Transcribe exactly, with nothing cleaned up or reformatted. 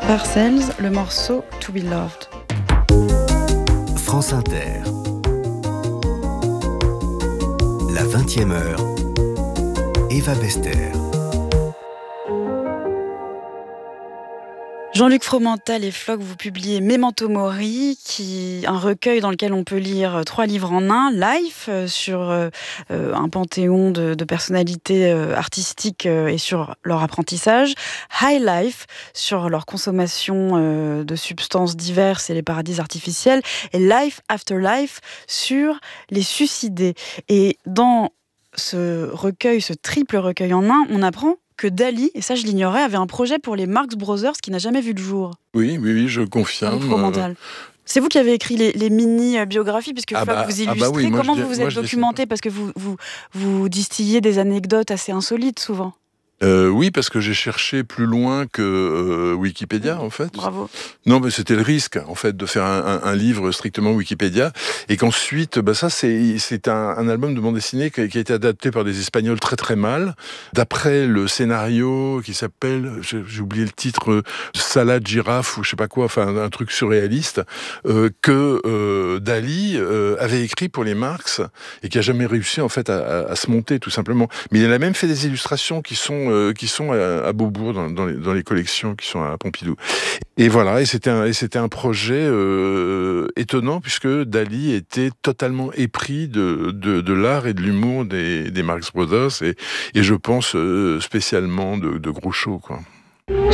Parcells, le morceau To Be Loved. France Inter. La vingtième heure. Eva Bester. Jean-Luc Fromental et Floch, vous publiez Memento Mori, qui un recueil dans lequel on peut lire trois livres en un. Life, euh, sur euh, un panthéon de, de personnalités euh, artistiques euh, et sur leur apprentissage. High Life, sur leur consommation euh, de substances diverses et les paradis artificiels. Et Life After Life, sur les suicidés. Et dans ce recueil, ce triple recueil en un, on apprend que Dali, et ça je l'ignorais, avait un projet pour les Marx Brothers qui n'a jamais vu le jour. Oui, oui, oui, je confirme. Fromental. C'est vous qui avez écrit les, les mini-biographies, puisque ah bah, vous illustrez. Ah bah oui, Comment je, vous vous moi, êtes documenté? Parce que vous, vous, vous distillez des anecdotes assez insolites souvent. Euh, oui, parce que j'ai cherché plus loin que euh, Wikipédia, en fait. Bravo. Non, mais c'était le risque, en fait, de faire un, un, un livre strictement Wikipédia, et qu'ensuite, bah ça, c'est, c'est un, un album de bande dessinée qui a, qui a été adapté par des Espagnols très très mal, d'après le scénario qui s'appelle, j'ai, j'ai oublié le titre, Salade girafe ou je sais pas quoi, enfin un, un truc surréaliste, euh, que euh, Dali euh, avait écrit pour les Marx et qui a jamais réussi en fait à, à, à se monter, tout simplement. Mais il a même fait des illustrations qui sont Euh, qui sont à, à Beaubourg dans, dans, les, dans les collections qui sont à Pompidou. Et voilà, et c'était un, et c'était un projet euh, étonnant puisque Dali était totalement épris de, de, de l'art et de l'humour des, des Marx Brothers et, et je pense euh, spécialement de, de Groucho, quoi.